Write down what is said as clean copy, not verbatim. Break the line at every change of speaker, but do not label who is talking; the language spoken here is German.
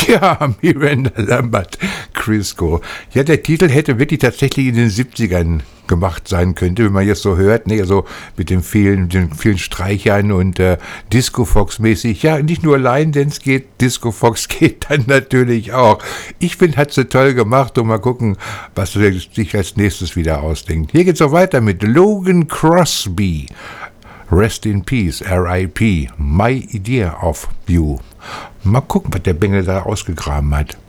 Ja, Miranda Lambert, Crisco. Ja, der Titel hätte wirklich tatsächlich in den 70ern gemacht sein könnte, wenn man jetzt so hört, ne, so mit den vielen Streichern und Disco Fox mäßig. Ja, nicht nur Line Dance geht, Disco Fox geht dann natürlich auch. Ich finde, hat sie toll gemacht und mal gucken, was er sich als nächstes wieder ausdenkt. Hier geht's auch weiter mit Logan Crosby. Rest in Peace, R.I.P. My Idea of You. Mal gucken, was der Bengel da ausgegraben hat.